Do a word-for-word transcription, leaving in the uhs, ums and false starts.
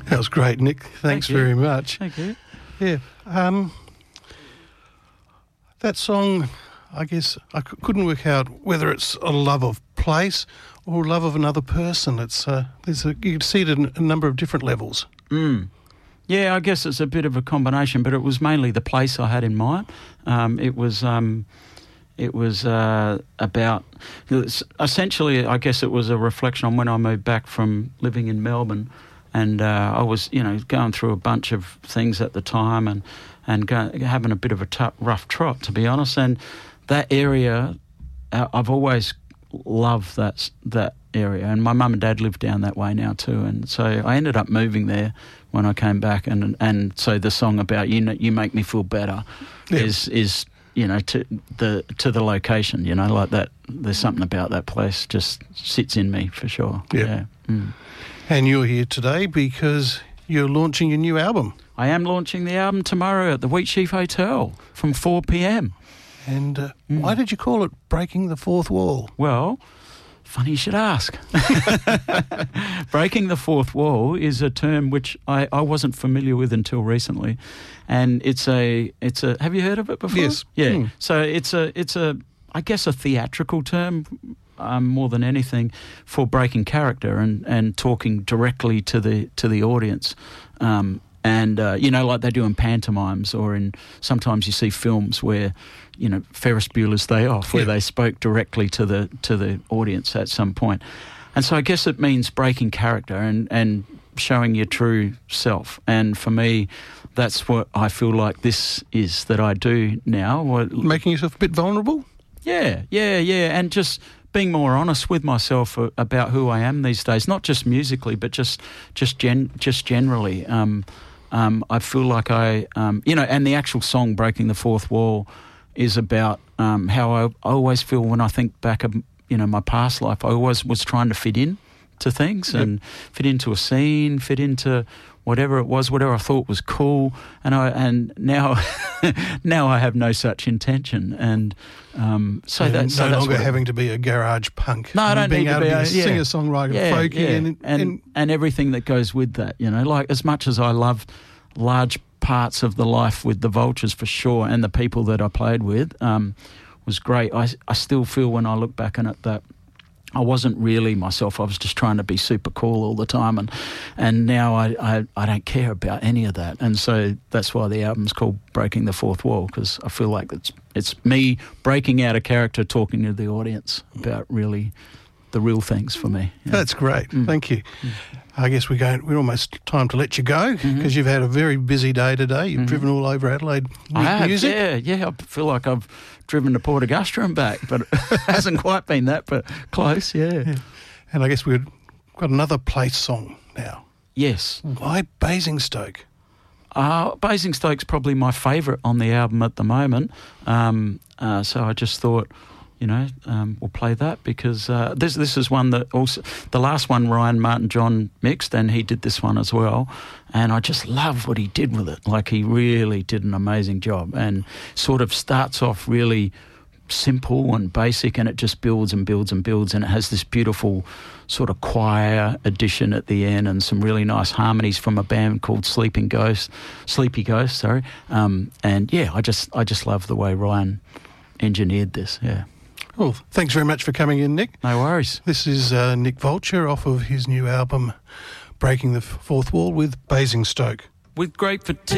That was great, Nick. Thanks Thank very much. Thank you. Yeah. Um, that song, I guess I c- couldn't work out whether it's a love of place or love of another person. It's uh, there's a, you can see it in a number of different levels. Mm. Yeah, I guess it's a bit of a combination, but it was mainly the place I had in mind. Um, it was um, it was uh, about essentially, I guess it was a reflection on when I moved back from living in Melbourne, and uh, I was you know going through a bunch of things at the time and and go, having a bit of a t- rough trot, to be honest. And that area, uh, I've always loved that that area, and my mum and dad live down that way now too, and so I ended up moving there when I came back, and and so the song about you know, you make me feel better yeah. is is you know to the to the location, you know, like that. There's something about that place just sits in me for sure. Yep. Yeah. Mm. And you're here today because you're launching your new album. I am launching the album tomorrow at the Wheatsheaf Hotel from four p.m. And uh, mm. why did you call it Breaking the Fourth Wall? Well, funny you should ask. Breaking the fourth wall is a term which I, I wasn't familiar with until recently, and it's a it's a. Have you heard of it before? Yes. Yeah. Mm. So it's a it's a I guess a theatrical term um, more than anything for breaking character and, and talking directly to the to the audience. Um, And, uh, you know, like they do in pantomimes or in sometimes you see films where, you know, Ferris Bueller's Day Off, where yeah. they spoke directly to the to the audience at some point. And so I guess it means breaking character and, and showing your true self. And for me, that's what I feel like this is that I do now. Making yourself a bit vulnerable? Yeah, yeah, yeah. And just being more honest with myself about who I am these days, not just musically, but just just gen- just generally. Um Um, I feel like I, um, you know, and the actual song "Breaking the Fourth Wall" is about um, how I, I always feel when I think back of, you know, my past life. I always was trying to fit in to things yep. and fit into a scene, fit into whatever it was, whatever I thought was cool. And I and now, now I have no such intention. And um, so and that no so that's longer what having to be a garage punk. No, I don't being need able to be to a, be a yeah. singer-songwriter, yeah, folky, yeah. and, and, and and everything that goes with that. You know, like as much as I love large parts of the life with the Vultures for sure, and the people that I played with um, was great. I I still feel when I look back on it that I wasn't really myself. I was just trying to be super cool all the time, and and now I, I, I don't care about any of that. And so that's why the album's called Breaking the Fourth Wall, because I feel like it's it's me breaking out a character, talking to the audience about really the real things for me. Yeah. That's great. Mm. Thank you. Mm. I guess we're going. We're almost time to let you go because mm-hmm. you've had a very busy day today. You've mm-hmm. driven all over Adelaide with I have, music. Yeah, yeah. I feel like I've driven to Port Augusta and back, but it hasn't quite been that, but close. Yeah. yeah. And I guess we've got another place song now. Yes. Why Basingstoke? Uh, Basingstoke's probably my favourite on the album at the moment. Um, uh, so I just thought, you know, um, we'll play that because uh, this this is one that also, the last one Ryan Martin John mixed, and he did this one as well. And I just love what he did with it. Like, he really did an amazing job, and sort of starts off really simple and basic, and it just builds and builds and builds, and it has this beautiful sort of choir addition at the end and some really nice harmonies from a band called Sleeping Ghost, Sleepy Ghost, sorry. Um, and yeah, I just I just love the way Ryan engineered this. Yeah. Well, thanks very much for coming in, Nick. No worries. This is uh, Nick Vulture off of his new album, Breaking the Fourth Wall, with Basingstoke. With great fatigue.